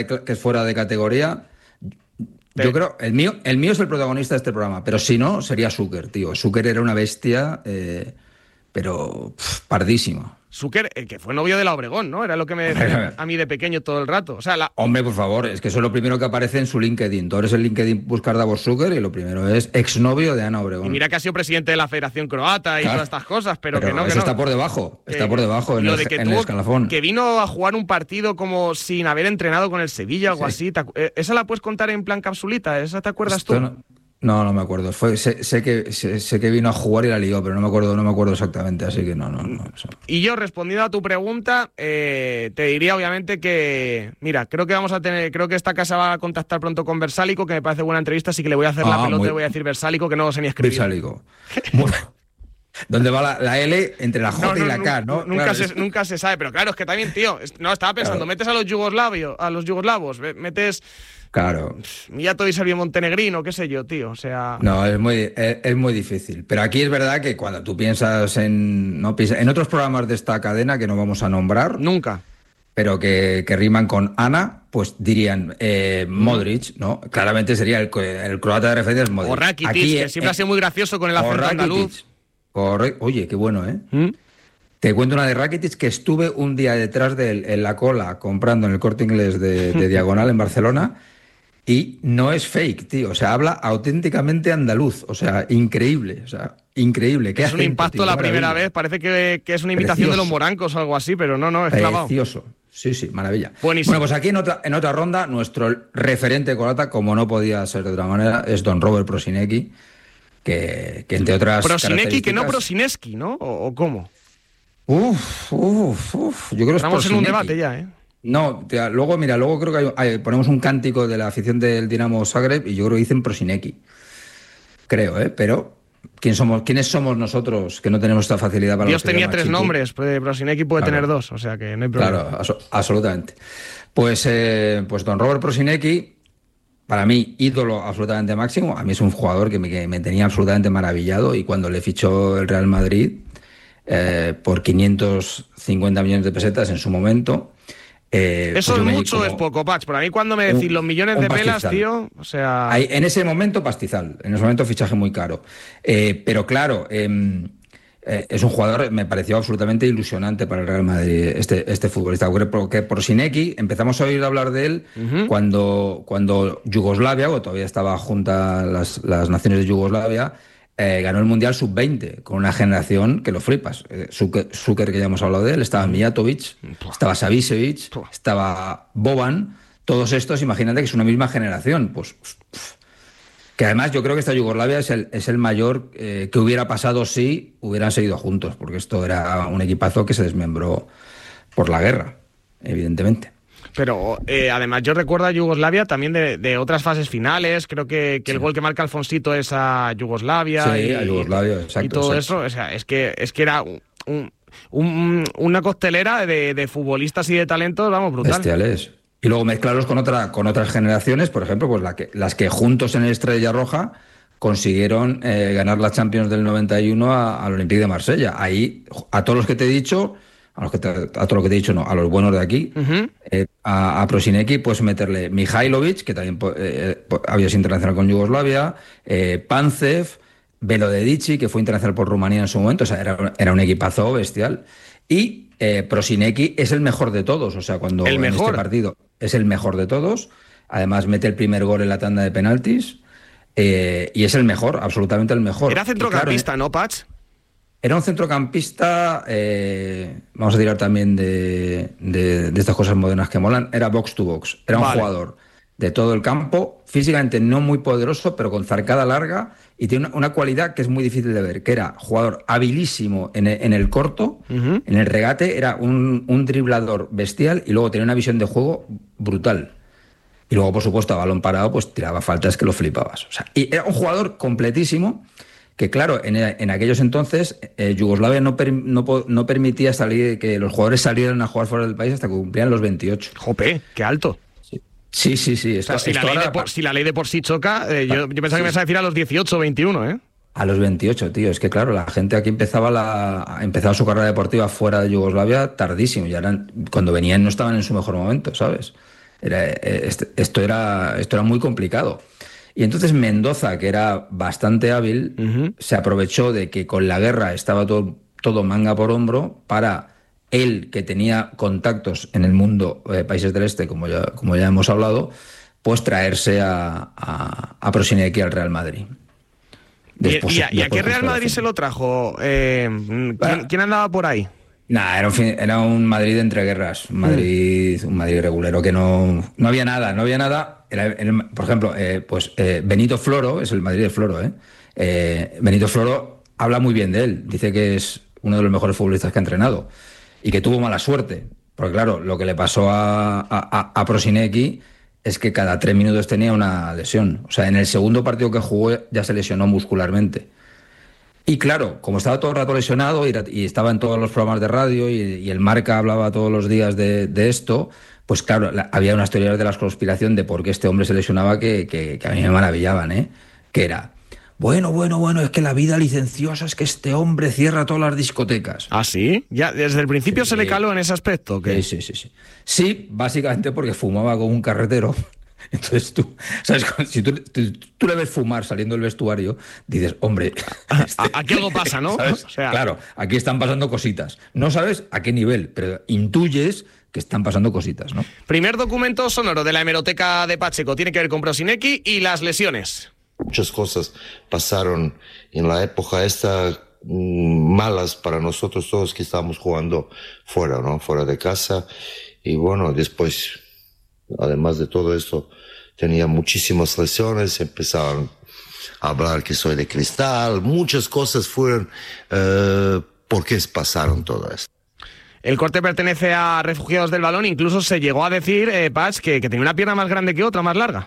que es fuera de categoría. Yo creo, el mío es el protagonista de este programa, pero si no, sería Zucker, tío. Zucker era una bestia, pero pardísima. Zucker, el que fue novio de la Obregón, ¿no? Era lo que me decía a mí de pequeño todo el rato. O sea, Hombre, por favor, es que eso es lo primero que aparece en su LinkedIn. Tú eres el LinkedIn, buscar Davor Zucker y lo primero es exnovio de Ana Obregón. Y mira que ha sido presidente de la Federación Croata y todas estas cosas, pero que no. Eso está por debajo, en el escalafón. Que vino a jugar un partido como sin haber entrenado con el Sevilla o algo así. ¿Esa la puedes contar en plan capsulita? ¿Esa te acuerdas tú? No me acuerdo. Sé que vino a jugar y la lió, pero no me acuerdo exactamente, así que no. Y yo, respondiendo a tu pregunta, te diría obviamente que, mira, creo que esta casa va a contactar pronto con Versálico, que me parece buena entrevista, así que le voy a hacer la pelota y voy a decir Versálico, que no sé ni escribir. Versálico. ¿Dónde va la L entre la J y la K, no? Nunca se sabe, pero claro, es que también, tío, estaba pensando, metes a los yugoslavos, metes... Claro. Mijato y Serbio Montenegrino, qué sé yo, tío, o sea... No, es muy difícil. Pero aquí es verdad que cuando tú piensas en otros programas de esta cadena que no vamos a nombrar... Nunca. Pero que riman con Ana, pues dirían Modric, ¿no? Claramente sería el croata de referencia es Modric. O Rakitic, que siempre ha sido muy gracioso con el acento andaluz. Oye, qué bueno, ¿eh? Te cuento una de Rakitic, que estuve un día detrás de él en la cola comprando en el Corte Inglés de Diagonal en Barcelona. Y no es fake, tío. O sea, habla auténticamente andaluz. O sea, increíble. ¿Qué es un impacto, tío, la primera vez. Parece que es una imitación de los morancos o algo así, pero no, es clavado. Precioso. Sí, maravilla. Buenísimo. Bueno, pues aquí en otra ronda, nuestro referente croata, como no podía ser de otra manera, es don Robert Prosinecki, que entre otras Prosinecki, que no Prosineski, ¿no? ¿O cómo? Yo creo que estamos en un debate ya, ¿eh? No, luego creo que ponemos un cántico de la afición del Dinamo Zagreb y yo creo que dicen Prosinecki. Creo, pero ¿quiénes somos nosotros que no tenemos esta facilidad para Dios tenía 3 nombres, Prosinecki puede tener 2, o sea que no hay problema. Claro, absolutamente. Pues don Robert Prosinecki, para mí, ídolo absolutamente máximo. A mí es un jugador que me tenía absolutamente maravillado y cuando le fichó el Real Madrid por 550 millones de pesetas en su momento... Eso es mucho, es poco, Patch. Por mí cuando me decís los millones de pelas, tío, o sea... En ese momento pastizal, en ese momento fichaje muy caro. Pero claro, es un jugador, me pareció absolutamente ilusionante para el Real Madrid, este futbolista. Porque Prosinecki, empezamos a oír hablar de él cuando Yugoslavia, o todavía estaba junta las naciones de Yugoslavia, ganó el Mundial Sub-20 con una generación que lo flipas. Zucker, que ya hemos hablado de él, estaba Mijatovic, estaba Savicevic, estaba Boban. Todos estos, imagínate que es una misma generación. Pues que además yo creo que esta Yugoslavia es el mayor que hubiera pasado si hubieran seguido juntos, porque esto era un equipazo que se desmembró por la guerra, evidentemente. Pero además yo recuerdo a Yugoslavia también de otras fases finales. Creo que el gol que marca Alfonsito es a Yugoslavia. Sí, a Yugoslavia, exacto. Y todo eso, o sea, es que era una costelera de futbolistas y de talentos, vamos, brutal. Bestiales. Y luego mezclarlos con otras generaciones, por ejemplo, pues las que juntos en el Estrella Roja consiguieron ganar la Champions del 91 al Olympique de Marsella. Ahí, a todos los que te he dicho... a todo lo que te he dicho, no, a los buenos de aquí, a Prosinecki, pues meterle Mihailovic, que también había sido internacional con Yugoslavia, Pancev, Velodedici, que fue internacional por Rumanía en su momento, o sea, era un equipazo bestial. Y Prosinecki es el mejor de todos, o sea, cuando en este partido es el mejor de todos, además mete el primer gol en la tanda de penaltis, y es el mejor, absolutamente el mejor. Era centrocampista, ¿no, Patch? Era un centrocampista, vamos a tirar también de estas cosas modernas que molan, era box to box. Era un jugador de todo el campo, físicamente no muy poderoso, pero con zancada larga, y tiene una cualidad que es muy difícil de ver, que era jugador habilísimo en el corto, en el regate, era un driblador bestial, y luego tenía una visión de juego brutal. Y luego, por supuesto, a balón parado, pues tiraba faltas que lo flipabas. O sea, y era un jugador completísimo, que claro, en aquellos entonces Yugoslavia no permitía que los jugadores salieran a jugar fuera del país hasta que cumplían los 28. ¡Jope! ¡Qué alto! Sí. O sea, si la ley de por sí choca, yo pensaba que me ibas a decir a los 18 o 21, ¿eh? A los 28, tío. Es que claro, la gente aquí empezaba su carrera deportiva fuera de Yugoslavia tardísimo. Cuando venían no estaban en su mejor momento, ¿sabes? Esto era muy complicado. Y entonces Mendoza, que era bastante hábil, se aprovechó de que con la guerra estaba todo manga por hombro para él, que tenía contactos en el mundo, países del este, como ya hemos hablado, pues traerse a Prosinecki al Real Madrid. ¿Y a qué Real Madrid se lo trajo? ¿Quién andaba por ahí? Nah, era un Madrid de entreguerras, un Madrid regulero, que no había nada. Por ejemplo, Benito Floro, es el Madrid de Floro, Benito Floro habla muy bien de él, dice que es uno de los mejores futbolistas que ha entrenado y que tuvo mala suerte, porque claro, lo que le pasó a Prosinecki es que cada 3 minutos tenía una lesión. O sea, en el segundo partido que jugó ya se lesionó muscularmente. Y claro, como estaba todo el rato lesionado y estaba en todos los programas de radio y el Marca hablaba todos los días de esto, pues claro, había unas teorías de la conspiración de por qué este hombre se lesionaba que a mí me maravillaban, que era, bueno, es que la vida licenciosa es que este hombre cierra todas las discotecas. ¿Ah, sí? ¿Ya desde el principio se le caló en ese aspecto? ¿Qué? Sí. Sí, básicamente porque fumaba como un carretero. Entonces tú, ¿sabes? Si tú le ves fumar saliendo del vestuario, dices, hombre... Aquí algo pasa, ¿no? ¿Sabes? O sea, claro, aquí están pasando cositas. No sabes a qué nivel, pero intuyes que están pasando cositas, ¿no? Primer documento sonoro de la hemeroteca de Pacheco tiene que ver con Prosinecki y las lesiones. Muchas cosas pasaron en la época esta malas para nosotros todos que estábamos jugando fuera, ¿no? Fuera de casa. Y bueno, después, además de todo esto, tenía muchísimas lesiones, empezaron a hablar que soy de cristal, muchas cosas fueron, ¿por qué pasaron todo esto? El corte pertenece a Refugiados del Balón, incluso se llegó a decir, Pach, que tenía una pierna más grande que otra, más larga.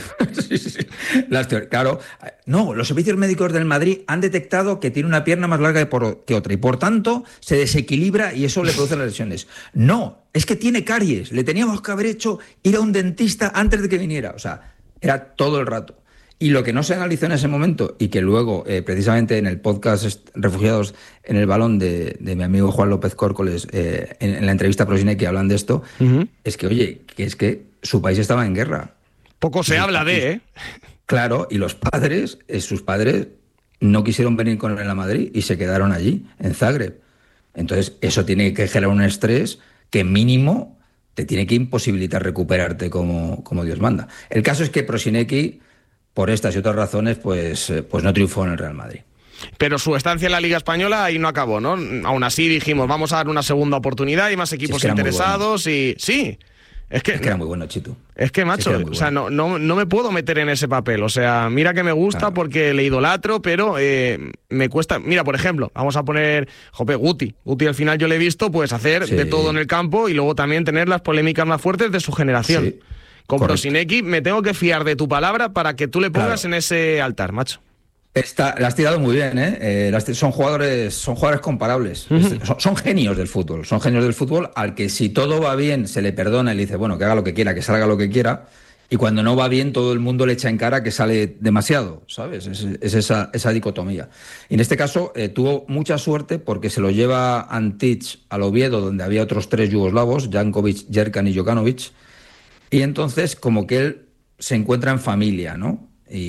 Sí. Claro, no, los servicios médicos del Madrid han detectado que tiene una pierna más larga que otra y por tanto se desequilibra y eso le produce las lesiones. No, es que tiene caries, le teníamos que haber hecho ir a un dentista antes de que viniera, o sea, era todo el rato. Y lo que no se analizó en ese momento y que luego, precisamente en el podcast Refugiados en el Balón de mi amigo Juan López Córcoles, en la entrevista a Prosinecki hablan de esto, es que, oye, que es que su país estaba en guerra. Poco se habla de, Claro, y los padres, sus padres, no quisieron venir con él a Madrid y se quedaron allí, en Zagreb. Entonces, eso tiene que generar un estrés que mínimo te tiene que imposibilitar recuperarte como Dios manda. El caso es que Prosinecki, por estas y otras razones, pues no triunfó en el Real Madrid. Pero su estancia en la Liga Española ahí no acabó, ¿no? Aún así dijimos, vamos a dar una segunda oportunidad, hay más equipos interesados y... Sí. Es que era muy bueno, Chitu. Es que, macho, o sea, no me puedo meter en ese papel. O sea, mira que me gusta porque le idolatro, pero me cuesta... Mira, por ejemplo, vamos a poner Guti. Guti al final yo le he visto pues hacer de todo en el campo y luego también tener las polémicas más fuertes de su generación. Sí. Con Prosinecki me tengo que fiar de tu palabra para que tú le pongas en ese altar, macho. La has tirado muy bien, son jugadores comparables. Son genios del fútbol. Son genios del fútbol al que si todo va bien se le perdona y le dice, bueno, que haga lo que quiera, que salga lo que quiera. Y cuando no va bien, todo el mundo le echa en cara que sale demasiado, ¿sabes? Es esa dicotomía. Y en este caso tuvo mucha suerte porque se lo lleva Antic al Oviedo, donde había otros 3 yugoslavos, Jankovic, Jerkan y Jokanovic. Y entonces como que él se encuentra en familia, ¿no?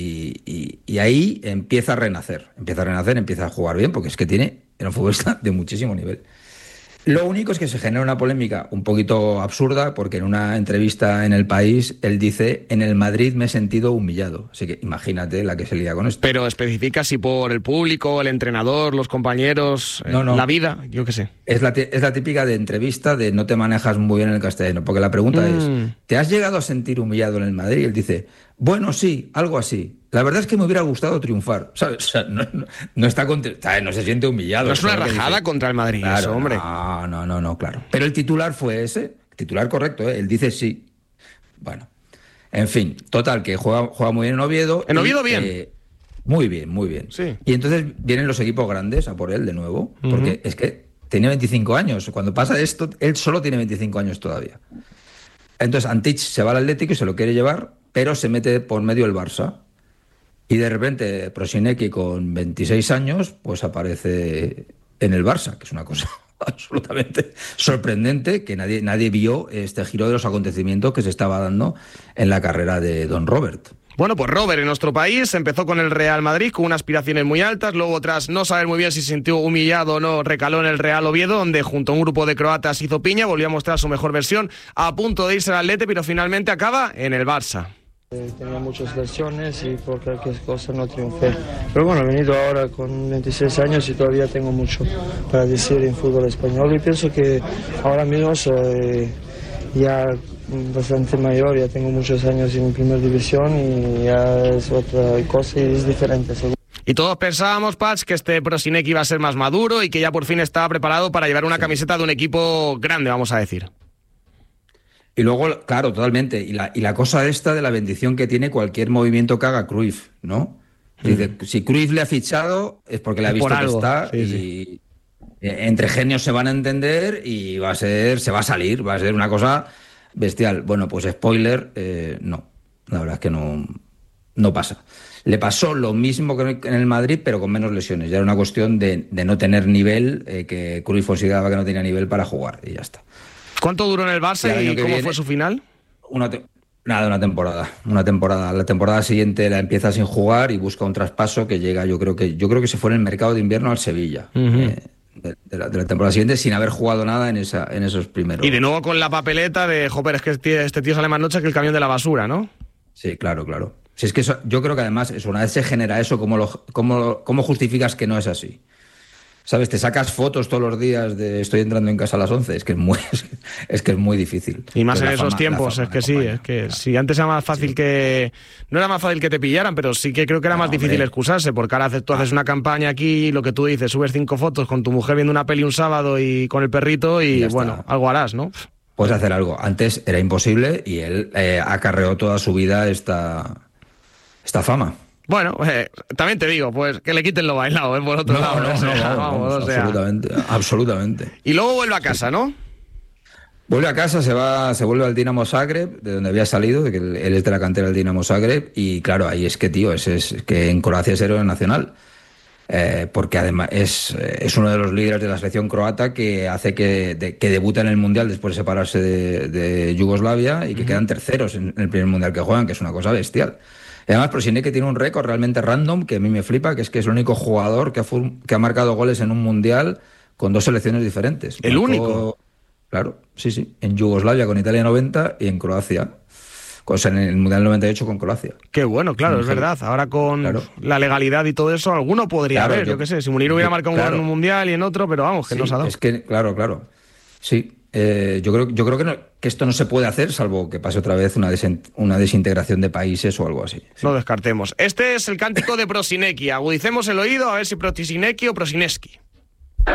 Y ahí empieza a renacer, empieza a jugar bien, porque es que era un futbolista de muchísimo nivel. Lo único es que se genera una polémica un poquito absurda, porque en una entrevista en El País, él dice, en el Madrid me he sentido humillado. Así que imagínate la que se lía con esto. Pero especifica si por el público, el entrenador, los compañeros, no. La vida, yo qué sé. Es la típica de entrevista de no te manejas muy bien en el castellano, porque la pregunta es, ¿te has llegado a sentir humillado en el Madrid? Y él dice, bueno, sí, algo así. La verdad es que me hubiera gustado triunfar, ¿sabes? O sea, no está no se siente humillado. No es una rajada contra el Madrid, claro, eso, hombre. No, claro. Pero el titular fue ese, titular correcto, ¿eh? Él dice sí. Bueno, en fin, total, que juega muy bien en Oviedo. ¿En Oviedo bien? Muy bien. Sí. Y entonces vienen los equipos grandes a por él de nuevo, porque es que tenía 25 años. Cuando pasa esto, él solo tiene 25 años todavía. Entonces Antic se va al Atlético y se lo quiere llevar, pero se mete por medio el Barça. Y de repente Prosinecki con 26 años pues aparece en el Barça, que es una cosa absolutamente sorprendente que nadie vio este giro de los acontecimientos que se estaba dando en la carrera de Don Robert. Bueno, pues Robert en nuestro país empezó con el Real Madrid con unas aspiraciones muy altas, luego tras no saber muy bien si se sintió humillado o no, recaló en el Real Oviedo, donde junto a un grupo de croatas hizo piña, volvió a mostrar su mejor versión, a punto de irse al Atleti, pero finalmente acaba en el Barça. Tenía muchas lesiones y por cualquier cosa no triunfé. Pero bueno, he venido ahora con 26 años y todavía tengo mucho para decir en fútbol español y pienso que ahora mismo soy ya bastante mayor, ya tengo muchos años en primera división y ya es otra cosa y es diferente seguro. Y todos pensábamos, Patch, que este Prosinec iba a ser más maduro y que ya por fin estaba preparado para llevar una camiseta de un equipo grande, vamos a decir. Y luego, claro, totalmente. Y la cosa esta de la bendición que tiene cualquier movimiento que haga Cruyff, ¿no? Dice, si Cruyff le ha fichado es porque le ha visto que está y entre genios se van a entender y se va a salir, va a ser una cosa bestial. Bueno, pues spoiler, no. La verdad es que no pasa. Le pasó lo mismo que en el Madrid, pero con menos lesiones. Ya era una cuestión de no tener nivel, que Cruyff consideraba que no tenía nivel para jugar y ya está. ¿Cuánto duró en el Barça y cómo fue su final? Una temporada. La temporada siguiente la empieza sin jugar y busca un traspaso que llega, yo creo que se fue en el mercado de invierno al Sevilla. De la temporada siguiente sin haber jugado nada en esos primeros. Y de nuevo con la papeleta de, joder, es que este tío sale más noche que el camión de la basura, ¿no? Sí, claro. Si es que yo creo que además una vez se genera eso, ¿cómo justificas que no es así? ¿Sabes? Te sacas fotos todos los días de estoy entrando en casa a las 11. Es que es muy difícil. Y más en esos tiempos, es que sí. Es que si antes era más fácil que... No era más fácil que te pillaran, pero sí que creo que era más difícil excusarse, porque ahora tú haces una campaña aquí y lo que tú dices, subes 5 fotos con tu mujer viendo una peli un sábado y con el perrito y bueno, algo harás, ¿no? Puedes hacer algo. Antes era imposible y él acarreó toda su vida esta fama. Bueno, también te digo, pues que le quiten lo bailado, por otro lado. Vamos, absolutamente. Y luego vuelve a casa, ¿no? Vuelve a casa, se vuelve al Dinamo Zagreb, de donde había salido, de que él es de la cantera del Dinamo Zagreb, y claro, ahí es que, tío, es que en Croacia es héroe nacional. Porque además es uno de los líderes de la selección croata que hace que debuta en el Mundial después de separarse de Yugoslavia y que quedan terceros en el primer Mundial que juegan, que es una cosa bestial. Y además, Prosinec tiene un récord realmente random que a mí me flipa, que es el único jugador que ha marcado goles en un Mundial con 2 selecciones diferentes. ¿El único? Claro, sí. En Yugoslavia con Italia 90 y en Croacia. En el Mundial 98 con Croacia. Qué bueno, claro, es verdad. Ahora con la legalidad y todo eso, alguno podría haber, yo qué sé. Si Munir hubiera marcado un gol en un Mundial y en otro, pero vamos, que no se ha dado. Es que, claro. Sí. Yo creo que esto no se puede hacer, salvo que pase otra vez una desintegración de países o algo así. Sí. No descartemos. Este es el cántico de Prosinecki. Agudicemos el oído a ver si Prosinecki o Prosineski.